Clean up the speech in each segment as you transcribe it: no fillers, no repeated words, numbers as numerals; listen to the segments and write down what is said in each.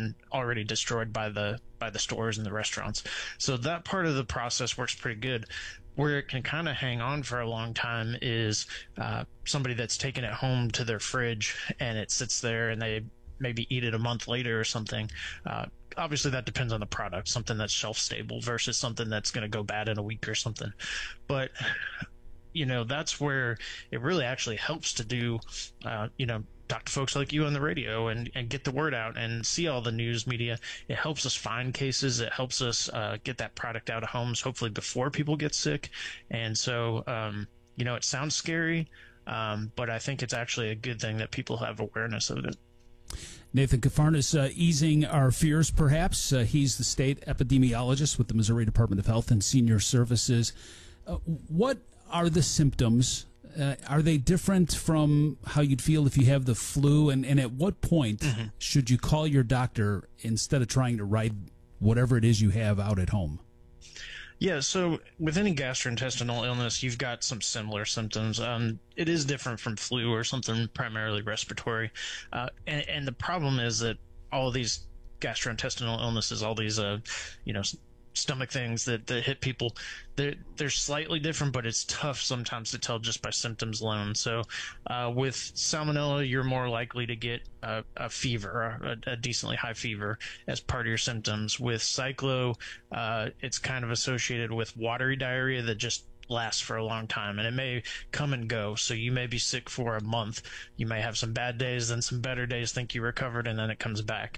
been already destroyed by the stores and the restaurants. So that part of the process works pretty good. Where it can kind of hang on for a long time is somebody that's taken it home to their fridge and it sits there and they maybe eat it a month later or something. Obviously, that depends on the product, something that's shelf stable versus something that's going to go bad in a week or something. But, that's where it really actually helps to do, talk to folks like you on the radio and get the word out and see all the news media. It helps us find cases. It helps us get that product out of homes, hopefully before people get sick. And so, it sounds scary, but I think it's actually a good thing that people have awareness of it. Nathan Kafarnas, easing our fears, perhaps. He's the state epidemiologist with the Missouri Department of Health and Senior Services. What are the symptoms? Are they different from how you'd feel if you have the flu? And at what point should you call your doctor instead of trying to ride whatever it is you have out at home? Yeah, so with any gastrointestinal illness, you've got some similar symptoms. It is different from flu or something primarily respiratory. And the problem is that all of these gastrointestinal illnesses, all these, stomach things that hit people, they're slightly different, but it's tough sometimes to tell just by symptoms alone. So with salmonella, you're more likely to get a fever, a decently high fever as part of your symptoms. With cyclo, it's kind of associated with watery diarrhea that just lasts for a long time, and it may come and go. So you may be sick for a month. You may have some bad days, then some better days, think you recovered, and then it comes back.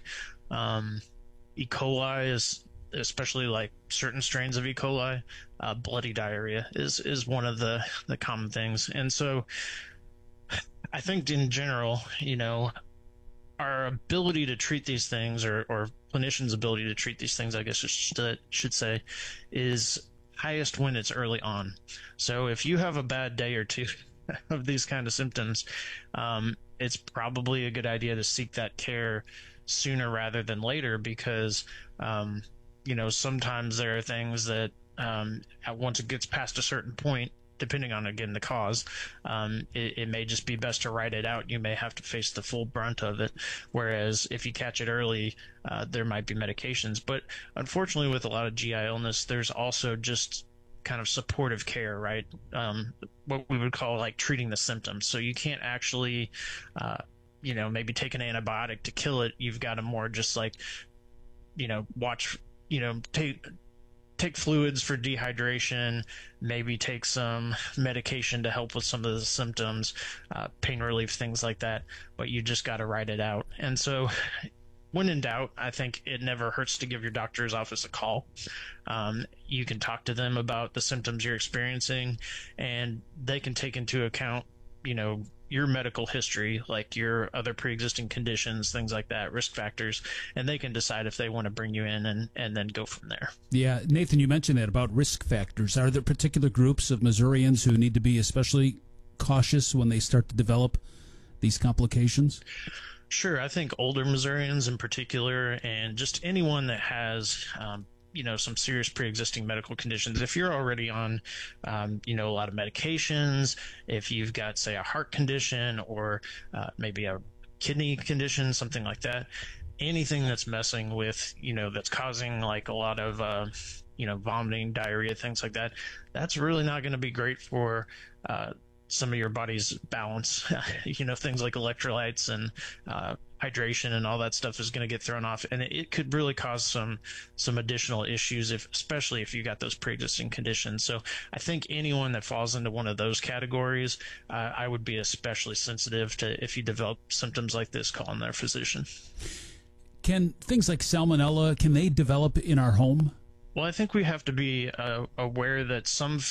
E. coli is, especially like certain strains of E. coli, bloody diarrhea is one of the common things. And so I think in general, our ability to treat these things, or clinicians' ability to treat these things, I guess I should say, is highest when it's early on. So if you have a bad day or two of these kind of symptoms, it's probably a good idea to seek that care sooner rather than later, because sometimes there are things that once it gets past a certain point, depending on, again, the cause, it may just be best to ride it out. You may have to face the full brunt of it. Whereas if you catch it early, there might be medications. But unfortunately, with a lot of GI illness, there's also just kind of supportive care, right? What we would call like treating the symptoms. So you can't actually, maybe take an antibiotic to kill it. You've got to more just like, watch, take fluids for dehydration, maybe take some medication to help with some of the symptoms, pain relief, things like that. But you just got to ride it out. And so when in doubt, I think it never hurts to give your doctor's office a call. You can talk to them about the symptoms you're experiencing, and they can take into account, your medical history, like your other pre-existing conditions, things like that, risk factors, and they can decide if they want to bring you in and then go from there. Yeah, Nathan, you mentioned that about risk factors. Are there particular groups of Missourians who need to be especially cautious when they start to develop these complications? Sure. I think older Missourians in particular, and just anyone that has some serious pre-existing medical conditions. If you're already on, a lot of medications, if you've got, say, a heart condition or maybe a kidney condition, something like that, anything that's messing with, that's causing like a lot of, vomiting, diarrhea, things like that, that's really not going to be great for some of your body's balance. Things like electrolytes and hydration and all that stuff is going to get thrown off, and it could really cause some additional issues, especially if you got those pre-existing conditions. So I think anyone that falls into one of those categories, I would be especially sensitive to, if you develop symptoms like this, calling their physician. Can things like salmonella, can they develop in our home? Well, I think we have to be aware that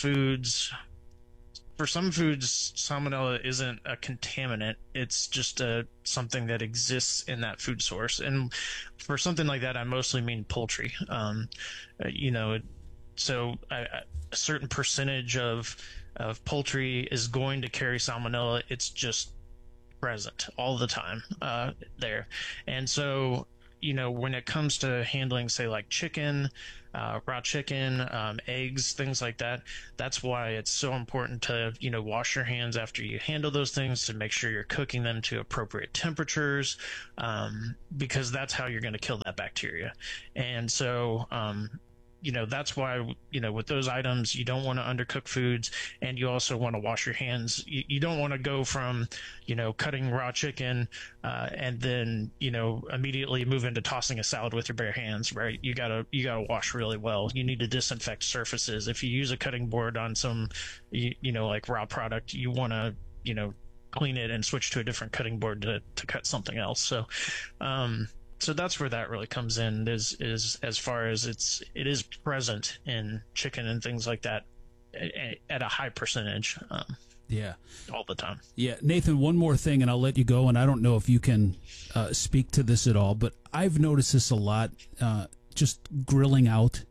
for some foods, salmonella isn't a contaminant. It's just something that exists in that food source. And for something like that, I mostly mean poultry. So a certain percentage of poultry is going to carry salmonella. It's just present all the time there. And so, when it comes to handling, say, like chicken, raw chicken, eggs, things like that, that's why it's so important to, wash your hands after you handle those things, to make sure you're cooking them to appropriate temperatures, because that's how you're going to kill that bacteria. And so, that's why, with those items, you don't want to undercook foods, and you also want to wash your hands. You don't want to go from, cutting raw chicken, and then, immediately move into tossing a salad with your bare hands, right? You gotta wash really well. You need to disinfect surfaces. If you use a cutting board on some, like raw product, you want to, clean it and switch to a different cutting board to cut something else. So, so that's where that really comes in, is as far as it is present in chicken and things like that at a high percentage. Yeah. All the time. Yeah. Nathan, one more thing, and I'll let you go, and I don't know if you can speak to this at all, but I've noticed this a lot, just grilling out.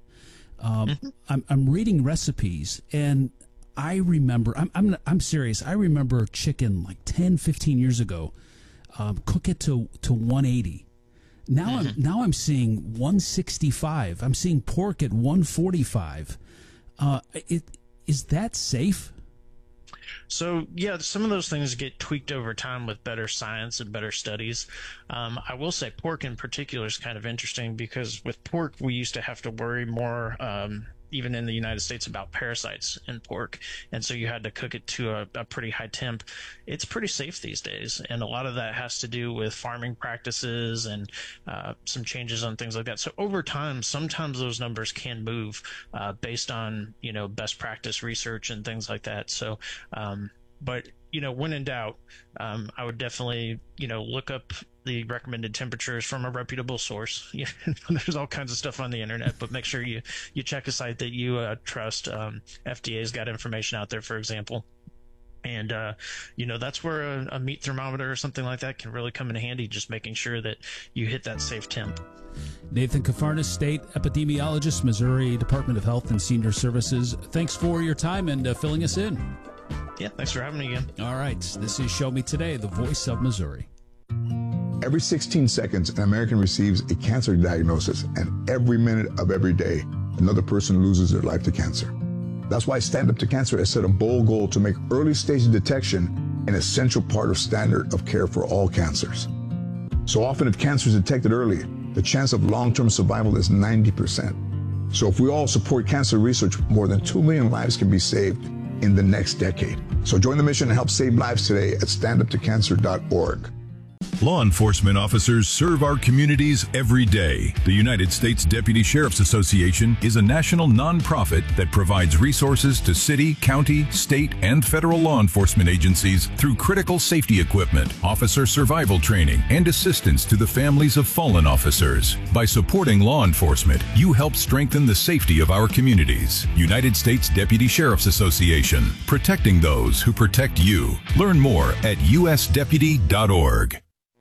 I'm reading recipes, and I remember, I'm serious, I remember chicken like 10, 15 years ago, cook it to 180. Now I'm seeing 165. I'm seeing pork at 145. Is that safe? So, yeah, some of those things get tweaked over time with better science and better studies. I will say pork in particular is kind of interesting, because with pork, we used to have to worry more, even in the United States, about parasites in pork. And so you had to cook it to a pretty high temp. It's pretty safe these days. And a lot of that has to do with farming practices and some changes on things like that. So over time, sometimes those numbers can move based on, best practice research and things like that. So, but, when in doubt, I would definitely, look up the recommended temperatures from a reputable source. There's all kinds of stuff on the internet, but make sure you check a site that you trust. FDA's got information out there, for example. And, that's where a meat thermometer or something like that can really come in handy, just making sure that you hit that safe temp. Nathan Kafarnas, State Epidemiologist, Missouri Department of Health and Senior Services. Thanks for your time and filling us in. Yeah, thanks for having me again. All right. This is Show Me Today, the voice of Missouri. Every 16 seconds, an American receives a cancer diagnosis, and every minute of every day, another person loses their life to cancer. That's why Stand Up to Cancer has set a bold goal to make early stage detection an essential part of standard of care for all cancers. So often, if cancer is detected early, the chance of long-term survival is 90%. So if we all support cancer research, more than 2 million lives can be saved in the next decade. So join the mission and help save lives today at standuptocancer.org. Law enforcement officers serve our communities every day. The United States Deputy Sheriff's Association is a national nonprofit that provides resources to city, county, state, and federal law enforcement agencies through critical safety equipment, officer survival training, and assistance to the families of fallen officers. By supporting law enforcement, you help strengthen the safety of our communities. United States Deputy Sheriff's Association, protecting those who protect you. Learn more at usdeputy.org.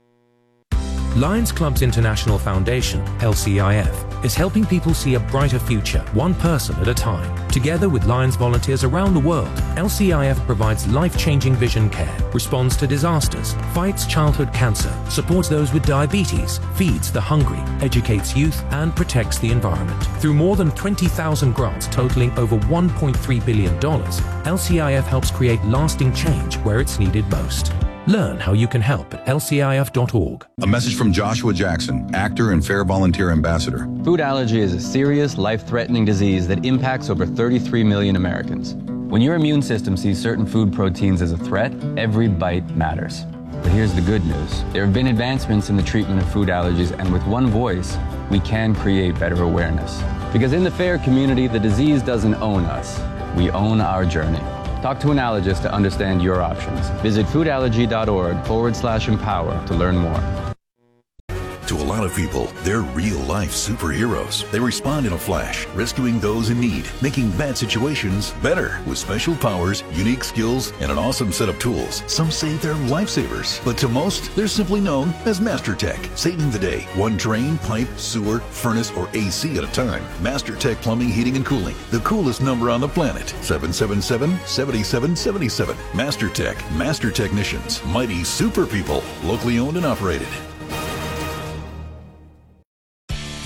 Lions Clubs International Foundation, LCIF, is helping people see a brighter future, one person at a time. Together with Lions volunteers around the world, LCIF provides life-changing vision care, responds to disasters, fights childhood cancer, supports those with diabetes, feeds the hungry, educates youth, and protects the environment. Through more than 20,000 grants totaling over $1.3 billion, LCIF helps create lasting change where it's needed most. Learn how you can help at lcif.org. A message from Joshua Jackson, actor and Fair Volunteer Ambassador. Food allergy is a serious, life-threatening disease that impacts over 33 million Americans. When your immune system sees certain food proteins as a threat, every bite matters. But here's the good news. There have been advancements in the treatment of food allergies, and with one voice, we can create better awareness. Because in the FAIR community, the disease doesn't own us. We own our journey. Talk to an allergist to understand your options. Visit foodallergy.org/empower to learn more. To a lot of people, they're real-life superheroes. They respond in a flash, rescuing those in need, making bad situations better. With special powers, unique skills, and an awesome set of tools, some say they're lifesavers. But to most, they're simply known as Master Tech, saving the day. One drain, pipe, sewer, furnace, or AC at a time. Master Tech Plumbing, Heating, and Cooling. The coolest number on the planet. 777-7777. Master Tech. Master Technicians. Mighty super people. Locally owned and operated.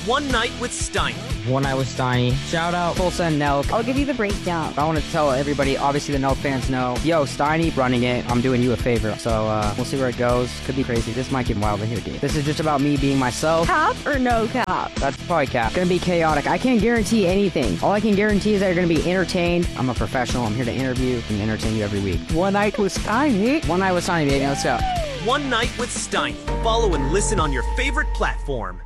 One Night with Steiny. One Night with Steiny. Shout out Tulsa and Nelk. I'll give you the breakdown. I want to tell everybody, obviously the Nelk fans know, yo, Steiny running it, I'm doing you a favor. So we'll see where it goes. Could be crazy. This might get wild in here, dude. This is just about me being myself. Cap or no cap? That's probably cap. Gonna be chaotic. I can't guarantee anything. All I can guarantee is that you're gonna be entertained. I'm a professional. I'm here to interview and entertain you every week. One Night with Steiny. One Night with Steiny, baby. Let's go. One Night with Steiny. Follow and listen on your favorite platform.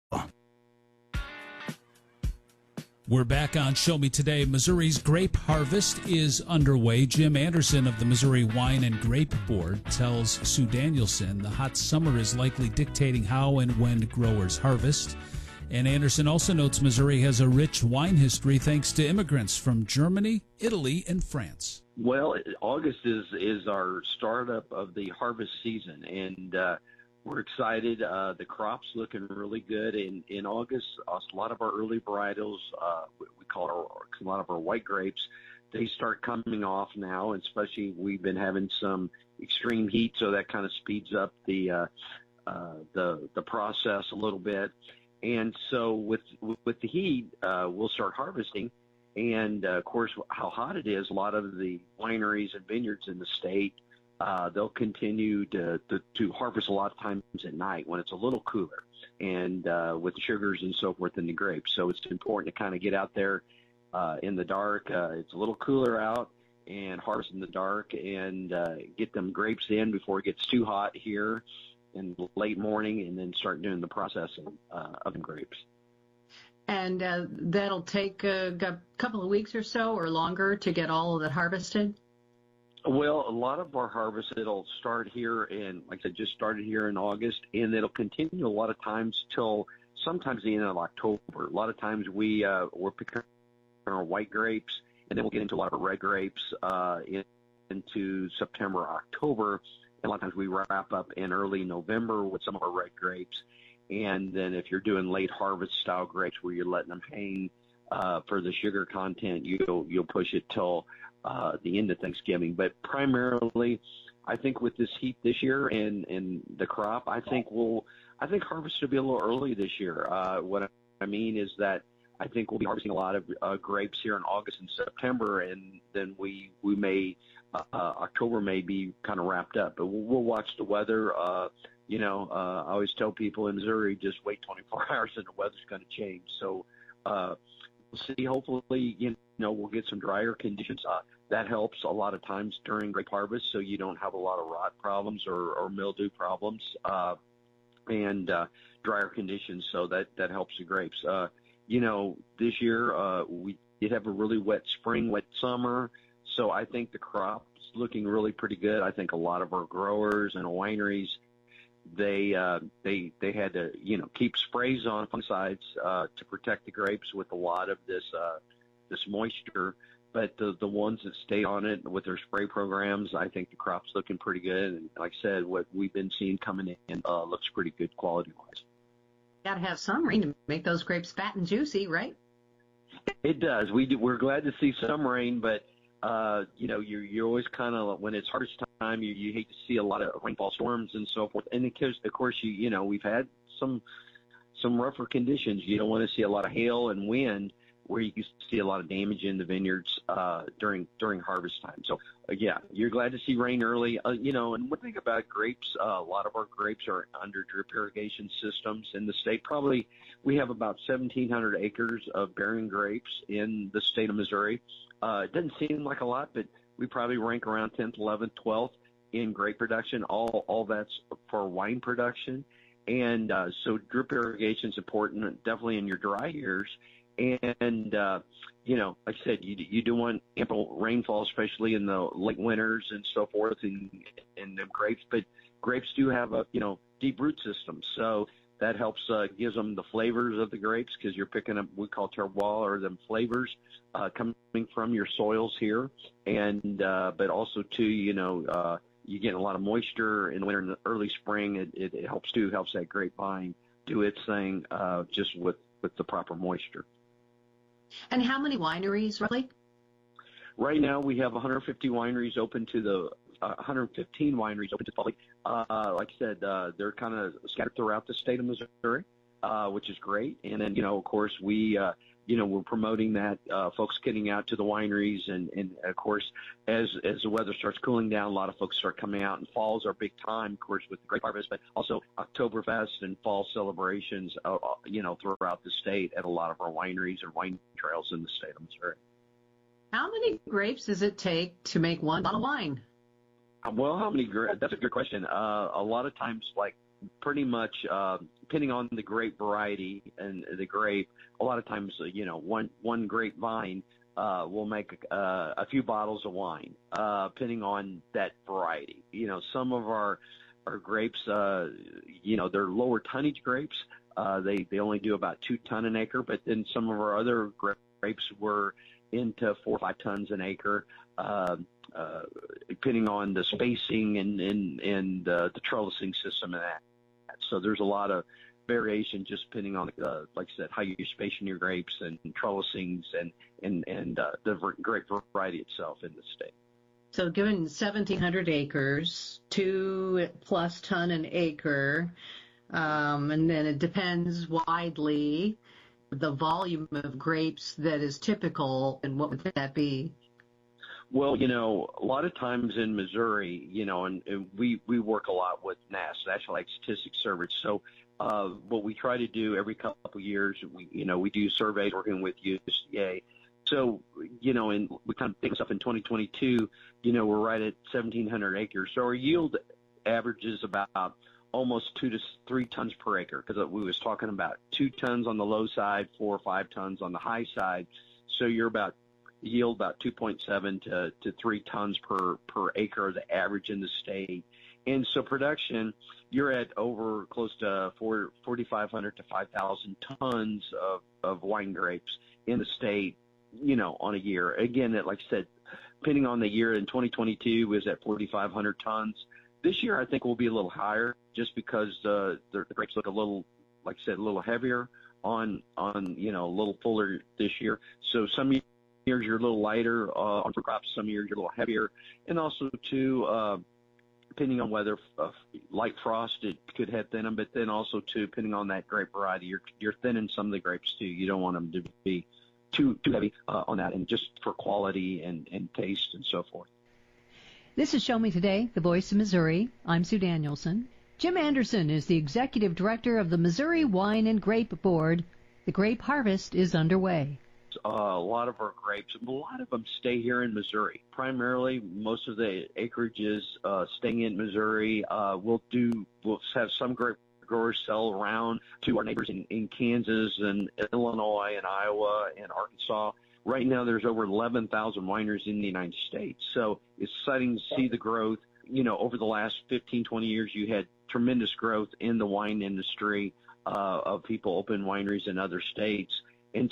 We're back on Show Me Today. Missouri's grape harvest is underway. Jim Anderson of the Missouri Wine and Grape Board tells Sue Danielson the hot summer is likely dictating how and when growers harvest. And Anderson also notes Missouri has a rich wine history thanks to immigrants from Germany, Italy, and France. Well, August is our startup of the harvest season, and we're excited. The crop's looking really good. In August, a lot of our early varietals, we call it a lot of our white grapes, they start coming off now, and especially we've been having some extreme heat, so that kind of speeds up the process a little bit. And so with the heat, we'll start harvesting. And, of course, how hot it is, a lot of the wineries and vineyards in the state, they'll continue to harvest a lot of times at night when it's a little cooler and with the sugars and so forth in the grapes. So it's important to kind of get out there in the dark. It's a little cooler out and harvest in the dark and get them grapes in before it gets too hot here in the late morning, and then start doing the processing of the grapes. And that'll take a couple of weeks or so or longer to get all of it harvested? Well, a lot of our harvest, it'll start here in, like I said, just started here in August, and it'll continue a lot of times till sometimes the end of October. A lot of times we're picking our white grapes, and then we'll get into a lot of red grapes into September, October. And a lot of times we wrap up in early November with some of our red grapes. And then if you're doing late harvest style grapes where you're letting them hang for the sugar content, you'll push it till the end of Thanksgiving. But primarily, I think with this heat this year and the crop, I think harvest will be a little early this year. What I mean is that I think we'll be harvesting a lot of grapes here in August and September, and then we may October may be kind of wrapped up. But we'll watch the weather. I always tell people in Missouri, just wait 24 hours and the weather's going to change. So we'll see. Hopefully, we'll get some drier conditions. That helps a lot of times during grape harvest, so you don't have a lot of rot problems or mildew problems and drier conditions. So that helps the grapes. This year we did have a really wet spring, wet summer. So I think the crop's looking really pretty good. I think a lot of our growers and wineries, they had to keep sprays on fungicides to protect the grapes with a lot of this moisture. But the ones that stay on it with their spray programs, I think the crop's looking pretty good. And like I said, what we've been seeing coming in looks pretty good quality wise. Got to have some rain to make those grapes fat and juicy, right? It does. We're glad to see some rain, but you're always kind of, when it's harvest time, you hate to see a lot of rainfall storms and so forth. And of course, we've had some rougher conditions. You don't want to see a lot of hail and wind where you can see a lot of damage in the vineyards during harvest time. So you're glad to see rain early. And one thing about grapes, a lot of our grapes are under drip irrigation systems in the state. Probably we have about 1,700 acres of bearing grapes in the state of Missouri. It doesn't seem like a lot, but we probably rank around 10th, 11th, 12th in grape production. All that's for wine production. And so drip irrigation is important, definitely in your dry years. And, like I said, you do want ample rainfall, especially in the late winters and so forth in the grapes. But grapes do have a, deep root system. So that helps, gives them the flavors of the grapes because you're picking up, we call terroir, or them flavors coming from your soils here. And, but also too, you get a lot of moisture in the winter and the early spring. It helps that grapevine do its thing just with the proper moisture. And how many wineries, roughly? Right now, we have 150 wineries open to the 115 wineries open to the public. Like I said, they're kind of scattered throughout the state of Missouri. which is great. And then, of course, we're promoting that, folks getting out to the wineries. And of course, as the weather starts cooling down, a lot of folks start coming out, and fall's our big time, of course, with the grape harvest, but also Oktoberfest and fall celebrations, throughout the state at a lot of our wineries and wine trails in the state of Missouri. How many grapes does it take to make one bottle of wine? Well, how many grapes? That's a good question. A lot of times, pretty much, depending on the grape variety and the grape, a lot of times, one grapevine will make a few bottles of wine, depending on that variety. Some of our grapes, they're lower tonnage grapes. They only do about 2 tons an acre, but then some of our other grapes were into 4 or 5 tons an acre, depending on the spacing and the trellising system and that. So there's a lot of variation just depending on, like I said, how you're spacing your grapes and trellisings and the grape variety itself in the state. So given 1,700 acres, 2+ ton an acre, and then it depends widely the volume of grapes that is typical, and what would that be? Well, a lot of times in Missouri, and we work a lot with National Ag Statistics Service. So what we try to do every couple of years, we do surveys working with USDA. So, and we kind of pick this up in 2022, we're right at 1,700 acres. So our yield averages about almost 2 to 3 tons per acre, because we was talking about 2 tons on the low side, 4 or 5 tons on the high side. So you're yield about 2.7 to 3 tons per acre, the average in the state. And so production, you're at over close to 4,500 to 5,000 tons of wine grapes in the state, on a year. Again, like I said, depending on the year, in 2022 was at 4,500 tons. This year, I think we'll be a little higher, just because the grapes look a little, like I said, a little heavier on a little fuller this year. So some years you're a little lighter on crops, some years you're a little heavier, and also too, depending on whether light frost, it could have thin them, but then also too, depending on that grape variety, you're thinning some of the grapes too. You don't want them to be too heavy on that, and just for quality and taste and so forth. This is Show Me Today, the voice of Missouri. I'm Sue Danielson. Jim Anderson is the executive director of the Missouri Wine and Grape Board. The grape harvest is underway. A lot of our grapes, a lot of them stay here in Missouri. Primarily, most of the acreage is staying in Missouri. We'll have some grape growers sell around to our neighbors in Kansas and Illinois and Iowa and Arkansas. Right now, there's over 11,000 wineries in the United States. So it's exciting to see the growth. Over the last 15, 20 years, you had tremendous growth in the wine industry of people opening wineries in other states. And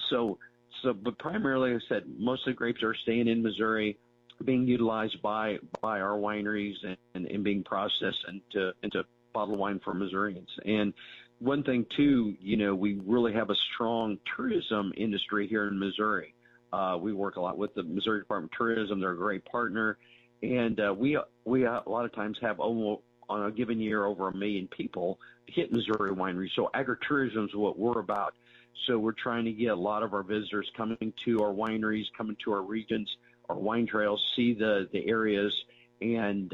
but primarily, like I said, most of the grapes are staying in Missouri, being utilized by our wineries and being processed into bottled wine for Missourians. And one thing, too, we really have a strong tourism industry here in Missouri. We work a lot with the Missouri Department of Tourism. They're a great partner. And we a lot of times have on a given year over 1 million people hit Missouri wineries. So agritourism is what we're about. So we're trying to get a lot of our visitors coming to our wineries, coming to our regions, our wine trails, see the areas, and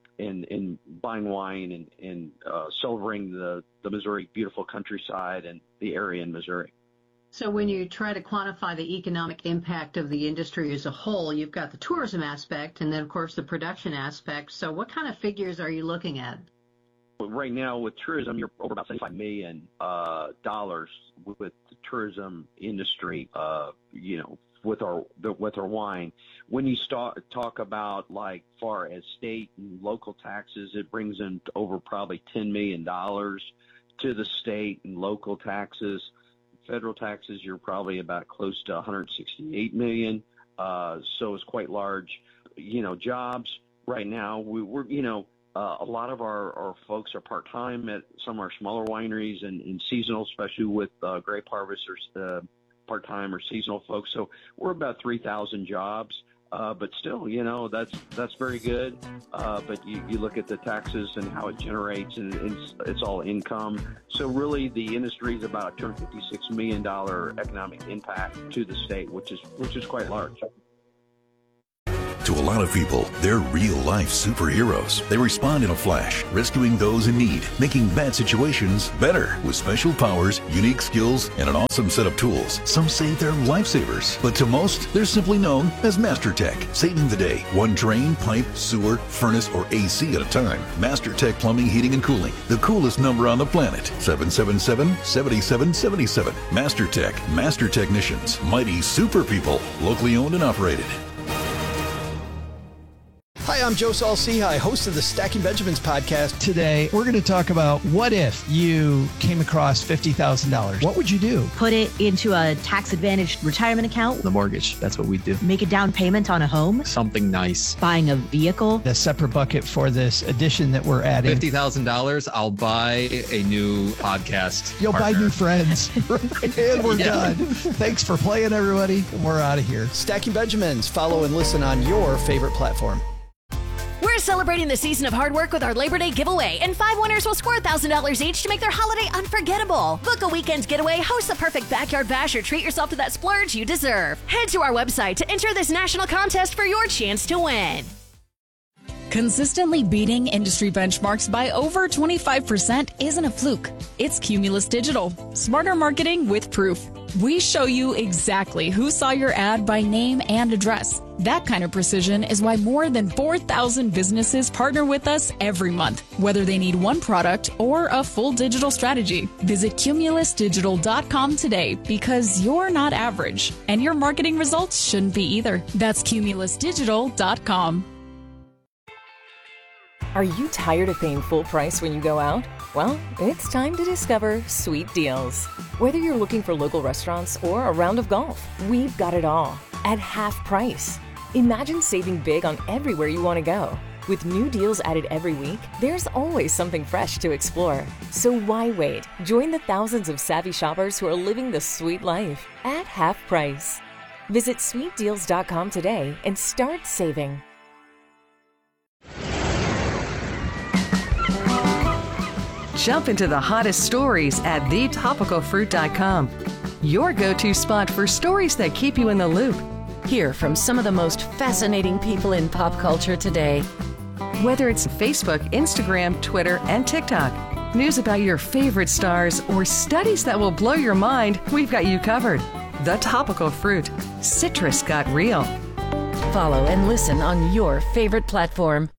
buying wine and celebrating the Missouri beautiful countryside and the area in Missouri. So when you try to quantify the economic impact of the industry as a whole, you've got the tourism aspect and then, of course, the production aspect. So what kind of figures are you looking at? Right now with tourism, you're over about $75 million with the tourism industry, with our wine. When you talk about like far as state and local taxes, it brings in over probably $10 million to the state and local taxes. Federal taxes, you're probably about close to $168 million. So it's quite large. Jobs right now, we're a lot of our folks are part-time at some of our smaller wineries and seasonal, especially with grape harvesters, part-time or seasonal folks. So we're about 3,000 jobs. But still, you know, that's very good. But you look at the taxes and how it generates, and it's all income. So really, the industry is about a $256 million economic impact to the state, which is quite large. To a lot of people, they're real-life superheroes. They respond in a flash, rescuing those in need, making bad situations better with special powers, unique skills, and an awesome set of tools. Some say they're lifesavers, but to most, they're simply known as MasterTech, saving the day, one drain, pipe, sewer, furnace, or AC at a time. MasterTech Plumbing, Heating, and Cooling, the coolest number on the planet, 777-7777. MasterTech, Master Technicians, mighty super people, locally owned and operated. Hi, I'm Joe Saul-Sehy, host of the Stacking Benjamins podcast. Today, we're going to talk about what if you came across $50,000. What would you do? Put it into a tax-advantaged retirement account. The mortgage, that's what we do. Make a down payment on a home. Something nice. Buying a vehicle. A separate bucket for this addition that we're adding. $50,000, I'll buy a new podcast You'll partner. buy new friends. And we're done. Thanks for playing, everybody. We're out of here. Stacking Benjamins. Follow and listen on your favorite platform. We're celebrating the season of hard work with our Labor Day giveaway, and 5 winners will score $1,000 each to make their holiday unforgettable. Book a weekend getaway, host the perfect backyard bash, or treat yourself to that splurge you deserve. Head to our website to enter this national contest for your chance to win. Consistently beating industry benchmarks by over 25% isn't a fluke. It's Cumulus Digital. Smarter marketing with proof. We show you exactly who saw your ad by name and address. That kind of precision is why more than 4,000 businesses partner with us every month, whether they need one product or a full digital strategy. Visit cumulusdigital.com today, because you're not average, and your marketing results shouldn't be either. That's cumulusdigital.com. Are you tired of paying full price when you go out? Well, it's time to discover Sweet Deals. Whether you're looking for local restaurants or a round of golf, we've got it all at half price. Imagine saving big on everywhere you want to go. With new deals added every week, there's always something fresh to explore. So why wait? Join the thousands of savvy shoppers who are living the sweet life at half price. Visit sweetdeals.com today and start saving. Jump into the hottest stories at thetopicalfruit.com. Your go-to spot for stories that keep you in the loop. Hear from some of the most fascinating people in pop culture today. Whether it's Facebook, Instagram, Twitter, and TikTok, news about your favorite stars, or studies that will blow your mind, we've got you covered. The Topical Fruit. Citrus got real. Follow and listen on your favorite platform.